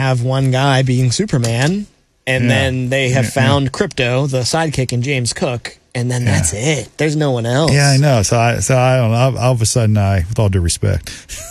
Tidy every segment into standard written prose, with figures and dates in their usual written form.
have one guy being Superman, and then they have found Crypto, the sidekick, in James Cook, and then that's it. There's no one else. Yeah, I know. So I don't know. All of a sudden, with all due respect,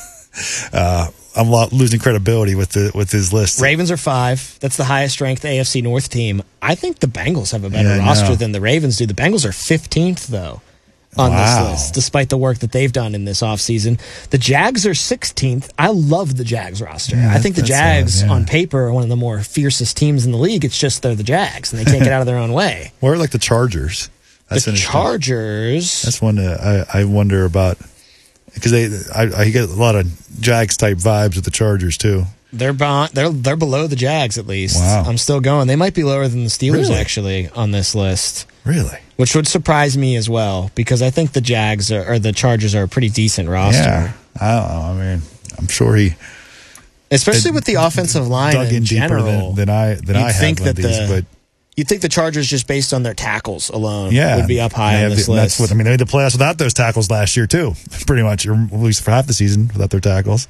I'm losing credibility with his list. Ravens are 5. That's the highest ranked AFC North team. I think the Bengals have a better roster than the Ravens do. The Bengals are 15th, though, on this list, despite the work that they've done in this offseason. The Jags are 16th. I love the Jags roster. I think the Jags, on paper, are one of the more fiercest teams in the league. It's just they're the Jags, and they can't get out of their own way. Or like the Chargers. The Chargers. That's one that I wonder about. Because I get a lot of Jags type vibes with the Chargers too. They're below the Jags at least. Wow. I'm still going. They might be lower than the Steelers actually on this list. Really? Which would surprise me as well, because I think the Jags or the Chargers are a pretty decent roster. Yeah, I don't know. I mean, I'm sure especially with the offensive line dug in general, deeper than I think have that these, but. You'd think the Chargers, just based on their tackles alone, would be up high on this list. They made the playoffs without those tackles last year, too. Pretty much, or at least for half the season without their tackles.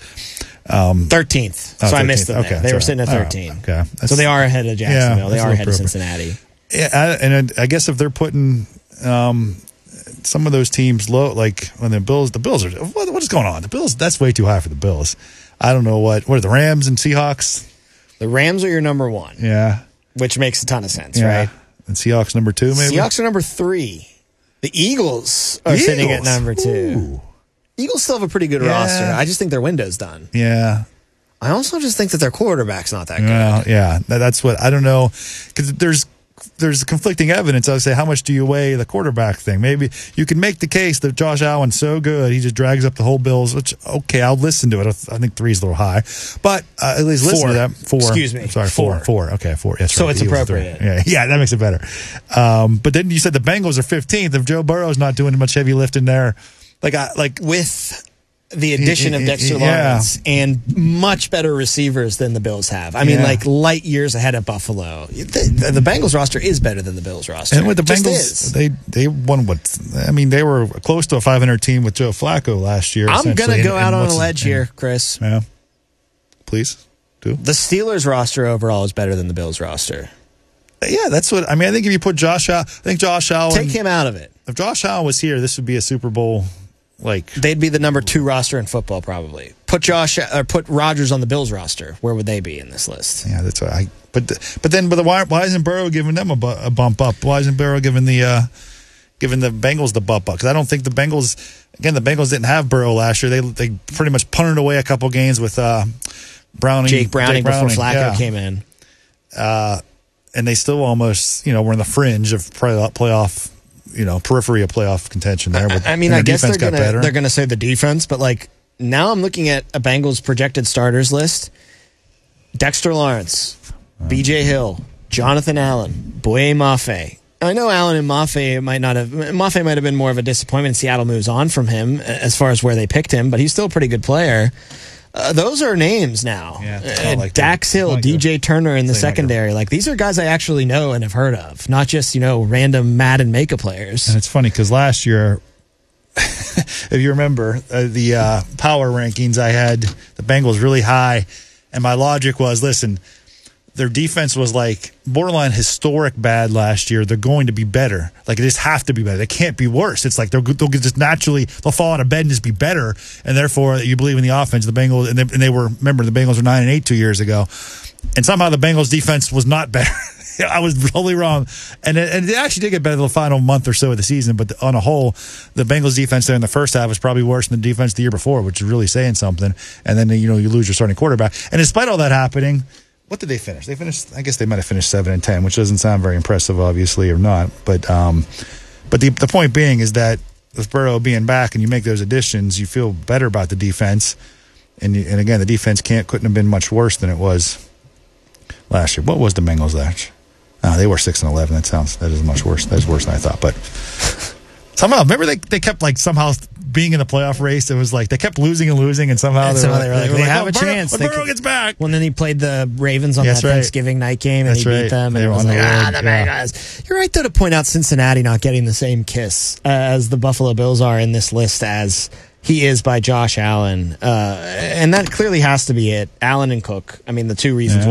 13th. So I missed them there. They were sitting at 13. Okay. So they are ahead of Jacksonville. They are ahead of Cincinnati. Yeah, and I guess if they're putting some of those teams low, like when the Bills are, what is going on? The Bills, that's way too high for the Bills. I don't know what are the Rams and Seahawks? The Rams are your number 1. Yeah. Which makes a ton of sense, right? And Seahawks number 2, maybe? Seahawks are number 3. The Eagles are sitting at number 2. Ooh. Eagles still have a pretty good roster. I just think their window's done. Yeah. I also just think that their quarterback's not that good. Well, yeah. That's what, I don't know. Because there's conflicting evidence. I would say, how much do you weigh the quarterback thing? Maybe you can make the case that Josh Allen's so good, he just drags up the whole Bills, which, okay, I'll listen to it. I think 3 is a little high. But at least listen to that. 4. Excuse me. I'm sorry, 4. Okay, 4. Yes, so right. it's appropriate. Yeah, that makes it better. But then you said the Bengals are 15th. If Joe Burrow's not doing much heavy lifting there, like with the addition of Dexter Lawrence and much better receivers than the Bills have. I mean, like light years ahead of Buffalo. The Bengals roster is better than the Bills roster. And with the Bengals, they won they were close to a 500 team with Joe Flacco last year. I'm going to go out on a ledge here, Chris. Yeah. Please do. The Steelers roster overall is better than the Bills roster. Yeah, that's what I mean. I think if you put Josh Allen, take him out of it. If Josh Allen was here, this would be a Super Bowl. They'd be the number 2 roster in football, probably. Put Rodgers on the Bills roster. Where would they be in this list? Yeah, that's why. Why isn't Burrow giving them a bump up? Why isn't Burrow giving the Bengals the bump up? Because I don't think the Bengals didn't have Burrow last year. They pretty much punted away a couple games with Jake Browning before Flacco came in. And they still almost were in the fringe of playoff. Periphery of playoff contention there. I mean, I guess they're going to say the defense, but now I'm looking at a Bengals projected starters list. Dexter Lawrence, B.J. Hill, Jonathan Allen, Boye Mafe. I know Allen and Mafe might have been more of a disappointment. Seattle moves on from him as far as where they picked him, but he's still a pretty good player. Those are names now. Yeah, Dax Hill, DJ Turner in the secondary. These are guys I actually know and have heard of, not just, random Madden Mega players. And it's funny because last year, if you remember, the power rankings, I had the Bengals really high. And my logic was, listen, their defense was borderline historic bad last year. They're going to be better. It just have to be better. They can't be worse. It's they'll just naturally fall out of bed and just be better. And therefore, you believe in the offense. The Bengals and they were. Remember, the Bengals were 9-8 2 years ago, and somehow the Bengals defense was not better. I was totally wrong, and it actually did get better the final month or so of the season. But on a whole, the Bengals defense there in the first half was probably worse than the defense the year before, which is really saying something. And then you lose your starting quarterback. And despite all that happening. What did they finish? I guess they might have finished 7-10, which doesn't sound very impressive, obviously, or not. But the point being is that with Burrow being back and you make those additions, you feel better about the defense. And again, the defense couldn't have been much worse than it was last year. What was the Bengals last year? They were 6-11. That is much worse. That is worse than I thought. But somehow, remember they kept somehow being in the playoff race. It was they kept losing and somehow they have a chance. Burrow gets back. Well, then he played the Ravens on that Thanksgiving night game and he beat them. And it was the Bengals. You're right, though, to point out Cincinnati not getting the same kiss as the Buffalo Bills are in this list as he is by Josh Allen. And that clearly has to be it. Allen and Cook. I mean, the two reasons